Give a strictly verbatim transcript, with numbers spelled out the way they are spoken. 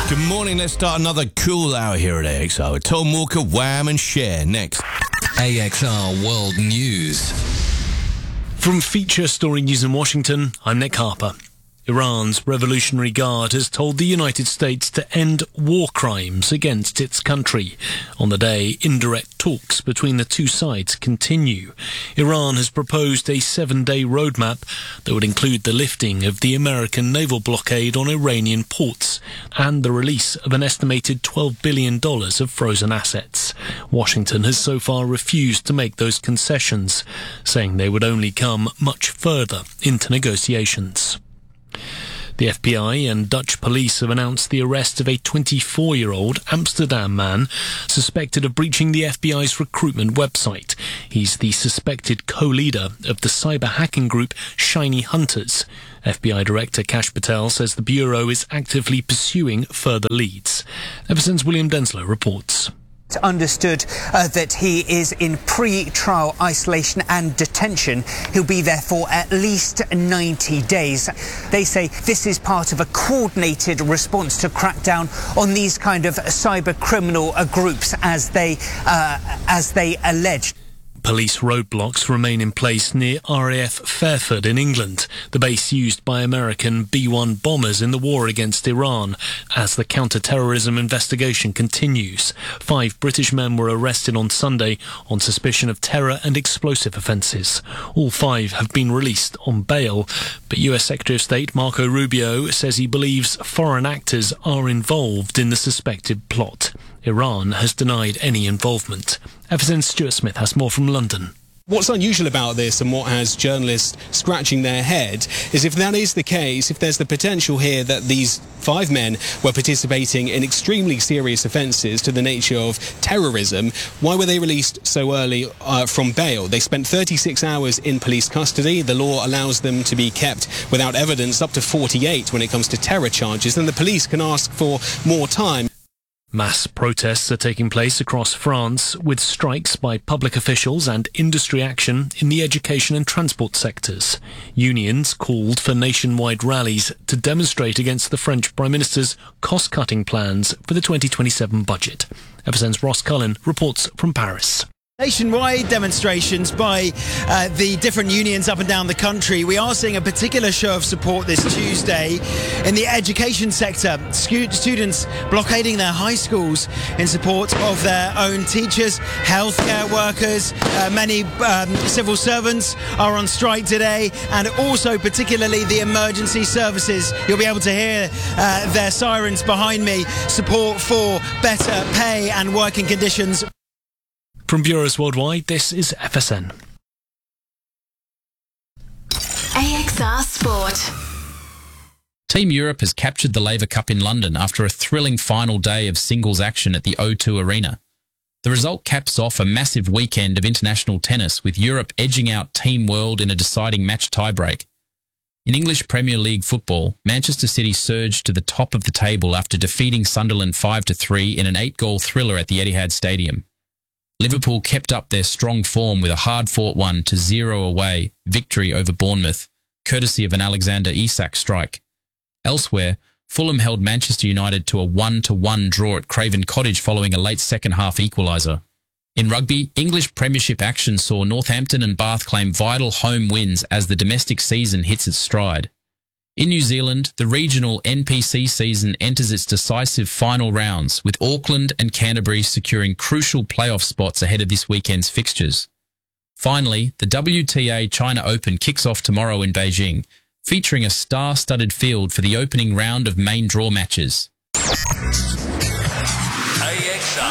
Good morning. Let's start another cool hour here at A X R with Tom Walker, Wham and Cher. Next. A X R World News. From Feature Story News in Washington, I'm Nick Harper. Iran's Revolutionary Guard has told the United States to end war crimes against its country. On the day, indirect talks between the two sides continue. Iran has proposed a seven-day roadmap that would include the lifting of the American naval blockade on Iranian ports and the release of an estimated twelve billion dollars of frozen assets. Washington has so far refused to make those concessions, saying they would only come much further into negotiations. The F B I and Dutch police have announced the arrest of a twenty-four-year-old Amsterdam man suspected of breaching the F B I's recruitment website. He's the suspected co-leader of the cyber hacking group Shiny Hunters. F B I Director Kash Patel says the Bureau is actively pursuing further leads. Everson's William Denslow reports. Understood uh, that he is in pre-trial isolation and detention. He'll be there for at least ninety days. They say this is part of a coordinated response to crack down on these kind of cyber criminal uh, groups, as they uh, as they allege. Police roadblocks remain in place near R A F Fairford in England, the base used by American B one bombers in the war against Iran, as the counter-terrorism investigation continues. Five British men were arrested on Sunday on suspicion of terror and explosive offences. All five have been released on bail, but U S Secretary of State Marco Rubio says he believes foreign actors are involved in the suspected plot. Iran has denied any involvement. F S N's Stuart Smith has more from London. What's unusual about this, and what has journalists scratching their head, is if that is the case, if there's the potential here that these five men were participating in extremely serious offences to the nature of terrorism, why were they released so early uh, from bail? They spent thirty-six hours in police custody. The law allows them to be kept without evidence up to forty-eight when it comes to terror charges, and the police can ask for more time. Mass protests are taking place across France, with strikes by public officials and industry action in the education and transport sectors. Unions called for nationwide rallies to demonstrate against the French Prime Minister's cost-cutting plans for the twenty twenty-seven budget. F S N's Ross Cullen reports from Paris. Nationwide demonstrations by uh, the different unions up and down the country. We are seeing a particular show of support this Tuesday in the education sector. Scu- students blockading their high schools in support of their own teachers, healthcare workers. Uh, many um, civil servants are on strike today, and also particularly the emergency services. You'll be able to hear uh, their sirens behind me. Support for better pay and working conditions. From Bureaus Worldwide, this is F S N. A X R Sport. Team Europe has captured the Laver Cup in London after a thrilling final day of singles action at the O two Arena. The result caps off a massive weekend of international tennis, with Europe edging out Team World in a deciding match tiebreak. In English Premier League football, Manchester City surged to the top of the table after defeating Sunderland five to three in an eight-goal thriller at the Etihad Stadium. Liverpool kept up their strong form with a hard-fought one to zero away victory over Bournemouth, courtesy of an Alexander Isak strike. Elsewhere, Fulham held Manchester United to a one to one draw at Craven Cottage following a late second-half equaliser. In rugby, English Premiership action saw Northampton and Bath claim vital home wins as the domestic season hits its stride. In New Zealand, the regional N P C season enters its decisive final rounds, with Auckland and Canterbury securing crucial playoff spots ahead of this weekend's fixtures. Finally, the W T A China Open kicks off tomorrow in Beijing, featuring a star-studded field for the opening round of main draw matches.